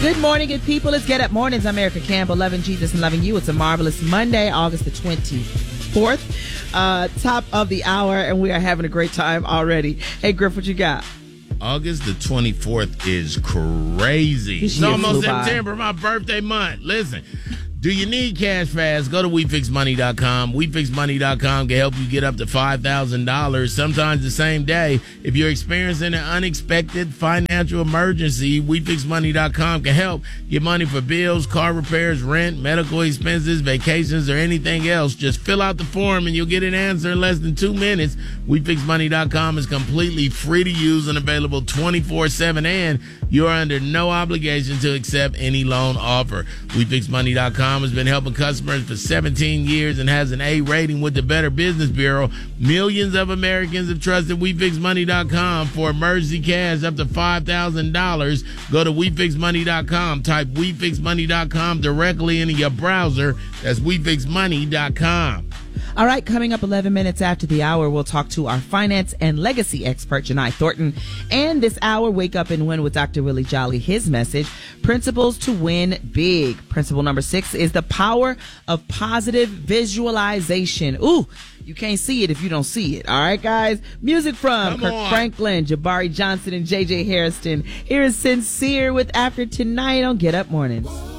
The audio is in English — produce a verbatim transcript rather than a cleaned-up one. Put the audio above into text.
Good morning, good people. Let's Get Up Mornings. I'm Erica Campbell, loving Jesus and loving you. It's a marvelous Monday, August the twenty-fourth. Uh, top of the hour, and we are having a great time already. Hey, Griff, what you got? August the twenty-fourth is crazy. It's almost September, my birthday month. Listen, do you need cash fast? Go to we fix money dot com. we fix money dot com can help you get up to five thousand dollars, sometimes the same day. If you're experiencing an unexpected financial emergency, we fix money dot com can help. Get money for bills, car repairs, rent, medical expenses, vacations, or anything else. Just fill out the form and you'll get an answer in less than two minutes. we fix money dot com is completely free to use and available twenty-four seven, and you're under no obligation to accept any loan offer. we fix money dot com has been helping customers for seventeen years and has an A rating with the Better Business Bureau. Millions of Americans have trusted we fix money dot com for emergency cash up to five thousand dollars. Go to we fix money dot com. Type we fix money dot com directly into your browser. That's we fix money dot com. All right, coming up eleven minutes after the hour, we'll talk to our finance and legacy expert, Janai Thornton. And this hour, Wake Up and Win with Doctor Willie Jolly. His message, Principles to Win Big. Principle number six is the power of positive visualization. Ooh, you can't see it if you don't see it. All right, guys? Music from Come Kirk on. Franklin, Jabari Johnson, and J J Harrison. Here is Sincere with After Tonight on Get Up Mornings.